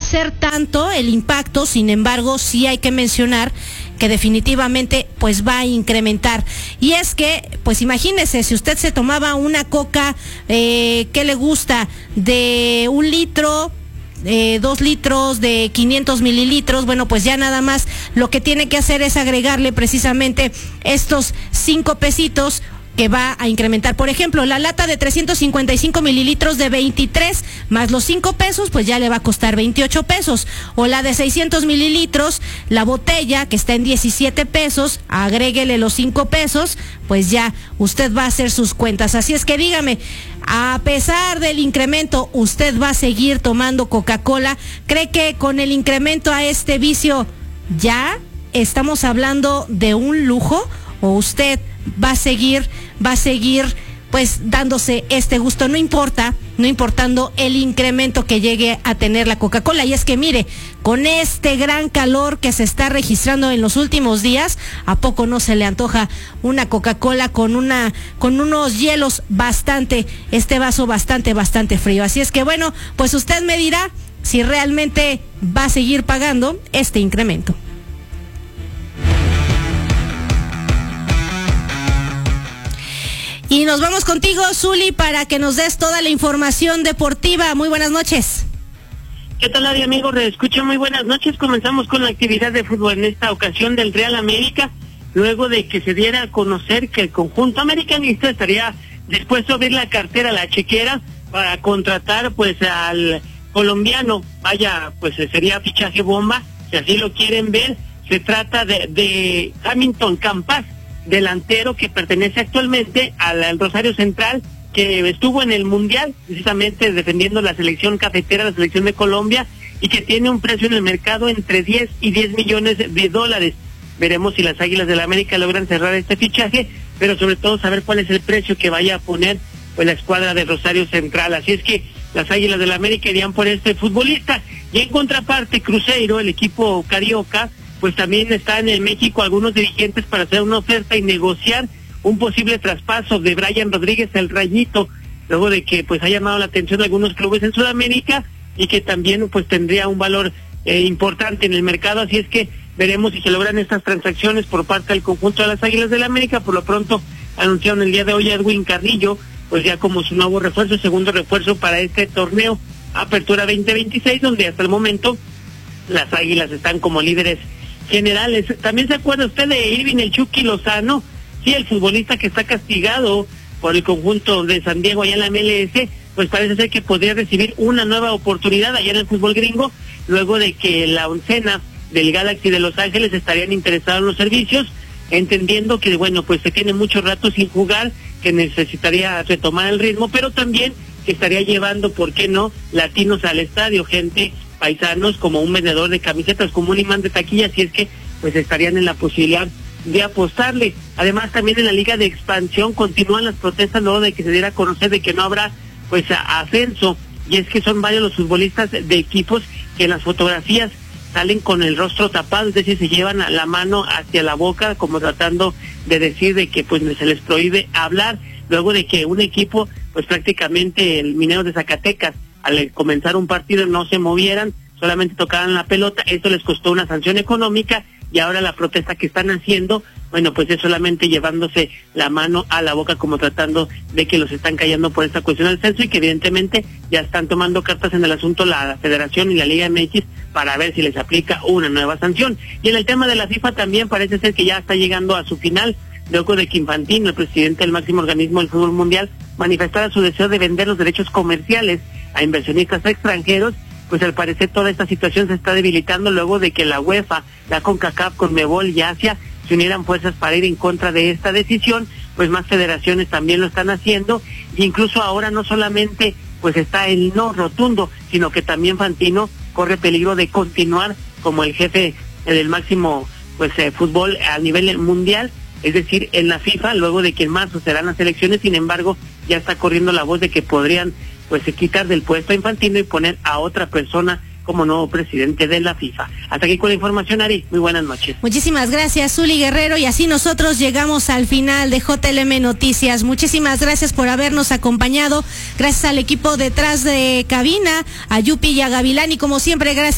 ser tanto el impacto, sin embargo, sí hay que mencionar que definitivamente pues va a incrementar. Y es que, pues imagínese, si usted se tomaba una coca, ¿qué le gusta? De 1 litro, 2 litros, de 500 mililitros, bueno, pues ya nada más lo que tiene que hacer es agregarle precisamente estos 5 pesitos que va a incrementar. Por ejemplo, la lata de 355 mililitros de 23 más los 5 pesos, pues ya le va a costar 28 pesos. O la de 600 mililitros, la botella que está en 17 pesos, agréguele los 5 pesos, pues ya usted va a hacer sus cuentas. Así es que dígame, a pesar del incremento, ¿usted va a seguir tomando Coca-Cola? ¿Cree que con el incremento a este vicio ya estamos hablando de un lujo? ¿O usted va a seguir pues dándose este gusto, no importando el incremento que llegue a tener la Coca-Cola? Y es que mire, con este gran calor que se está registrando en los últimos días, ¿a poco no se le antoja una Coca-Cola con unos hielos este vaso bastante frío? Así es que bueno, pues usted me dirá si realmente va a seguir pagando este incremento. Y nos vamos contigo, Zuli, para que nos des toda la información deportiva. Muy buenas noches. ¿Qué tal, Adi, amigo? Escucha, muy buenas noches. Comenzamos con la actividad de fútbol, en esta ocasión del Real América, luego de que se diera a conocer que el conjunto americanista estaría dispuesto a abrir la cartera, la chequera, para contratar pues al colombiano. Vaya, pues sería fichaje bomba, si así lo quieren ver. Se trata de Hamilton Campas, delantero que pertenece actualmente al Rosario Central, que estuvo en el Mundial, precisamente defendiendo la selección cafetera, la selección de Colombia, y que tiene un precio en el mercado entre 10 y 10 millones de dólares. Veremos si las Águilas del América logran cerrar este fichaje, pero sobre todo saber cuál es el precio que vaya a poner pues la escuadra de Rosario Central. Así es que las Águilas del América irían por este futbolista. Y en contraparte, Cruzeiro, el equipo carioca, pues también están en México algunos dirigentes para hacer una oferta y negociar un posible traspaso de Brian Rodríguez, el Rayito, luego de que pues ha llamado la atención de algunos clubes en Sudamérica y que también pues tendría un valor importante en el mercado. Así es que veremos si se logran estas transacciones por parte del conjunto de las Águilas del América. Por lo pronto anunciaron el día de hoy a Edwin Carrillo, pues ya como su nuevo refuerzo, segundo refuerzo para este torneo Apertura 2026, donde hasta el momento las Águilas están como líderes generales. También se acuerda usted de Irving el Chucky Lozano, sí, el futbolista que está castigado por el conjunto de San Diego allá en la MLS, pues parece ser que podría recibir una nueva oportunidad allá en el fútbol gringo, luego de que la oncena del Galaxy de Los Ángeles estarían interesados en los servicios, entendiendo que bueno, pues se tiene mucho rato sin jugar, que necesitaría retomar el ritmo, pero también que estaría llevando, ¿por qué no?, latinos al estadio, gente, paisanos, como un vendedor de camisetas, como un imán de taquilla. Así es que pues estarían en la posibilidad de apostarle. Además, también en la Liga de Expansión continúan las protestas luego de que se diera a conocer de que no habrá pues ascenso, y es que son varios los futbolistas de equipos que en las fotografías salen con el rostro tapado, es decir, se llevan la mano hacia la boca como tratando de decir de que pues se les prohíbe hablar, luego de que un equipo pues prácticamente el Mineros de Zacatecas al comenzar un partido no se movieran, solamente tocaran la pelota. Esto les costó una sanción económica, y ahora la protesta que están haciendo, bueno, pues es solamente llevándose la mano a la boca como tratando de que los están callando por esta cuestión del censo, y que evidentemente ya están tomando cartas en el asunto la Federación y la Liga MX para ver si les aplica una nueva sanción. Y en el tema de la FIFA también parece ser que ya está llegando a su final, luego de que Infantino, el presidente del máximo organismo del fútbol mundial, manifestara su deseo de vender los derechos comerciales a inversionistas extranjeros. Pues al parecer toda esta situación se está debilitando luego de que la UEFA, la CONCACAF, CONMEBOL y Asia se unieran fuerzas para ir en contra de esta decisión. Pues más federaciones también lo están haciendo, e incluso ahora no solamente pues está el no rotundo, sino que también Infantino corre peligro de continuar como el jefe del máximo pues fútbol a nivel mundial, es decir, en la FIFA, luego de que en marzo serán las elecciones. Sin embargo, ya está corriendo la voz de que podrían pues quitar del puesto a Infantino y poner a otra persona como nuevo presidente de la FIFA. Hasta aquí con la información, Ari. Muy buenas noches. Muchísimas gracias, Zuli Guerrero, y así nosotros llegamos al final de JLM Noticias. Muchísimas gracias por habernos acompañado. Gracias al equipo detrás de cabina, a Yupi y a Gavilán, y como siempre, gracias